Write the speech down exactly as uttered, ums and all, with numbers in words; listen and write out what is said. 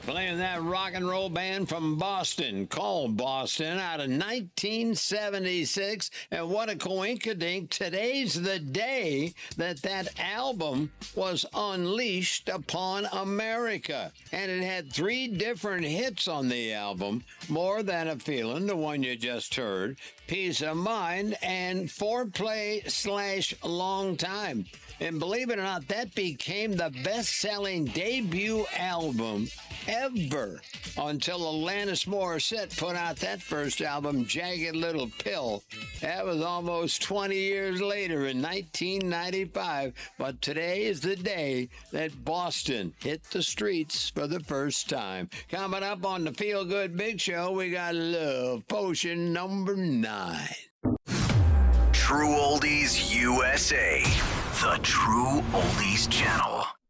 Playing that rock and roll band from Boston, called Boston, out of nineteen seventy-six. And what a coinkydink. Today's the day that that album was unleashed upon America. And it had three different hits on the album. More Than a Feeling, the one you just heard, Peace of Mind, and Foreplay slash Long Time. And believe it or not, that became the best-selling debut album ever until Alanis Morissette put out that first album, Jagged Little Pill. That was almost twenty years later in nineteen ninety-five. But today is the day that Boston hit the streets for the first time. Coming up on the Feel Good Big Show, we got Love Potion number nine. True Oldies U S A, the True Oldies Channel.